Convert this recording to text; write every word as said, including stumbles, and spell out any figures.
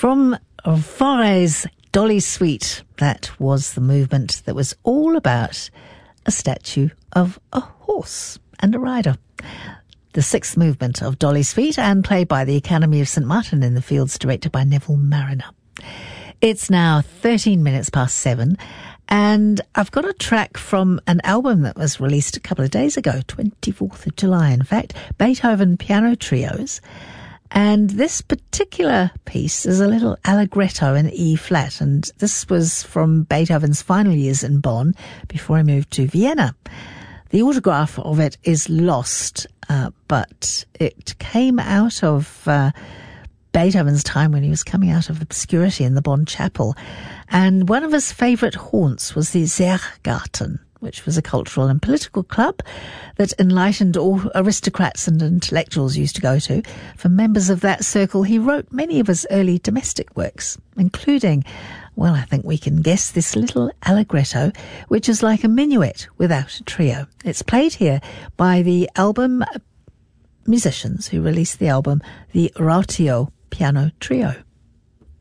From Fauré's Dolly Suite, that was the movement that was all about a statue of a horse and a rider. The sixth movement of Dolly Suite, and played by the Academy of Saint Martin in the Fields, directed by Neville Marriner. It's now thirteen minutes past seven, and I've got a track from an album that was released a couple of days ago, twenty-fourth of July, in fact, Beethoven Piano Trios. And this particular piece is a little allegretto in E-flat, and this was from Beethoven's final years in Bonn before he moved to Vienna. The autograph of it is lost, uh, but it came out of uh, Beethoven's time when he was coming out of obscurity in the Bonn Chapel. And one of his favourite haunts was the Zehrgarten, which was a cultural and political club that enlightened all aristocrats and intellectuals used to go to. For members of that circle, he wrote many of his early domestic works, including, well, I think we can guess, this little allegretto, which is like a minuet without a trio. It's played here by the album musicians who released the album, the Rautio Piano Trio.